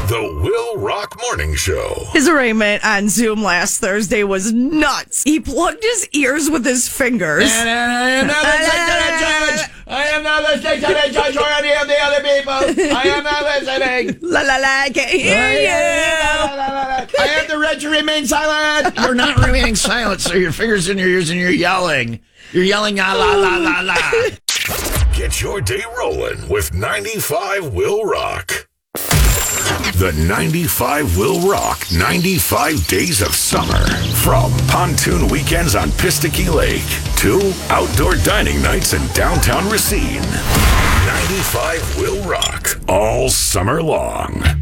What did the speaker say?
The Will Rock Morning Show. His arraignment on Zoom last Thursday was nuts. He plugged his ears with his fingers. And I am not listening to the judge. I am not listening to the judge or any of the other people. I am not listening. La la la, I can't hear you. I have the right to remain silent. You're not remaining silent, so your fingers in your ears and you're yelling. You're yelling, la la la la. Get your day rolling with 95 Will Rock. The 95 Will Rock 95 Days of Summer. From pontoon weekends on Pistaky Lake to outdoor dining nights in downtown Racine. 95 Will Rock all summer long.